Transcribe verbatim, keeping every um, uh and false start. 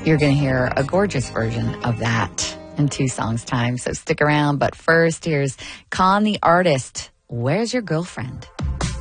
You're going to hear a gorgeous version of that in two songs' time, so stick around. But first, here's Khan the Artist, Where's Your Girlfriend?